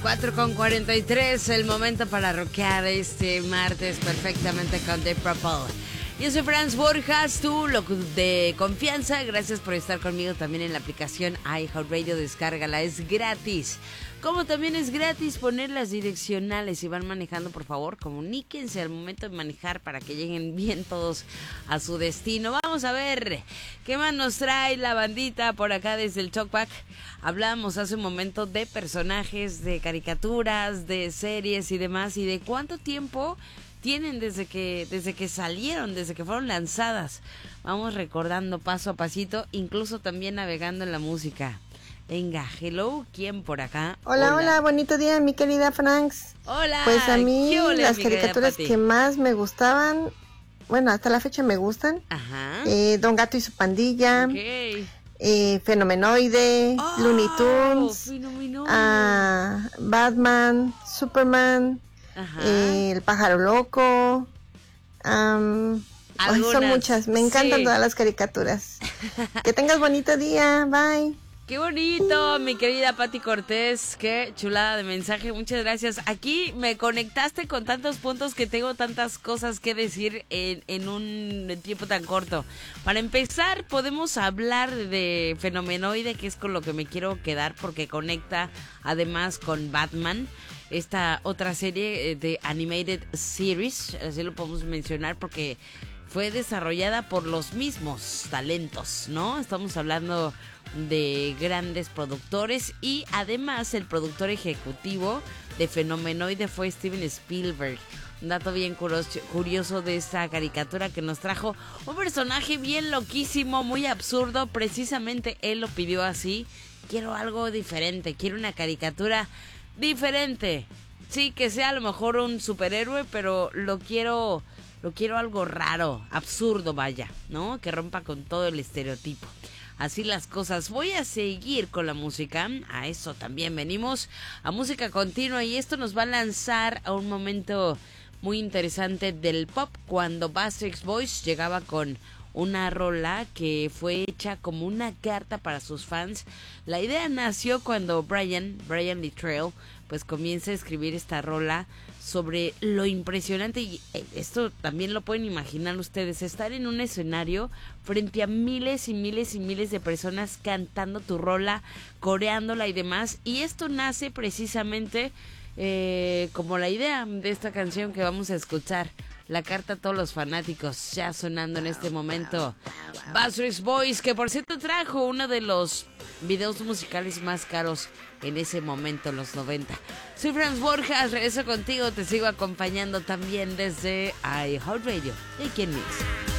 4:43, el momento para rockear este martes perfectamente con The Purple. Yo soy Franz Borjas, tu loco de confianza. Gracias por estar conmigo también en la aplicación iHeartRadio. Descárgala, es gratis. Como también es gratis poner las direccionales. Si van manejando, por favor, comuníquense al momento de manejar para que lleguen bien todos a su destino. Vamos a ver qué más nos trae la bandita por acá desde el Talkback. Hablábamos hace un momento de personajes, de caricaturas, de series y demás, y de cuánto tiempo tienen desde que salieron, desde que fueron lanzadas. Vamos recordando paso a pasito, incluso también navegando en la música. Venga, hello, ¿quién por acá? Hola, bonito día, mi querida Franks. Hola. Pues a mí las mi caricaturas que más me gustaban, bueno, hasta la fecha me gustan. Ajá. Don Gato y su pandilla. Okay. Fenomenoide, Looney Tunes, Batman, Superman, El Pájaro Loco. Son muchas, me encantan todas las caricaturas. Que tengas bonito día, bye. ¡Qué bonito, mi querida Pati Cortés! ¡Qué chulada de mensaje! Muchas gracias. Aquí me conectaste con tantos puntos que tengo tantas cosas que decir en un tiempo tan corto. Para empezar, podemos hablar de Fenomenoide, que es con lo que me quiero quedar, porque conecta además con Batman. Esta otra serie de Animated Series, así lo podemos mencionar, porque fue desarrollada por los mismos talentos, ¿no? Estamos hablando de grandes productores y además el productor ejecutivo de Fenomenoide fue Steven Spielberg. Un dato bien curioso de esta caricatura que nos trajo un personaje bien loquísimo, muy absurdo. Precisamente él lo pidió así. Quiero algo diferente, quiero una caricatura diferente. Sí, que sea a lo mejor un superhéroe, pero lo quiero algo raro, absurdo, vaya, ¿no? Que rompa con todo el estereotipo. Así las cosas. Voy a seguir con la música. A eso también venimos. A música continua. Y esto nos va a lanzar a un momento muy interesante del pop. Cuando Backstreet Boys llegaba con una rola que fue hecha como una carta para sus fans. La idea nació cuando Brian Littrell pues comienza a escribir esta rola sobre lo impresionante, y esto también lo pueden imaginar ustedes, estar en un escenario frente a miles y miles y miles de personas cantando tu rola, coreándola y demás, y esto nace precisamente como la idea de esta canción que vamos a escuchar. La carta a todos los fanáticos, ya sonando en este momento. Backstreet Boys, que por cierto trajo uno de los videos musicales más caros en ese momento, en los 90. Soy Franz Borjas, regreso contigo, te sigo acompañando también desde iHeartRadio. ¿Y quién es?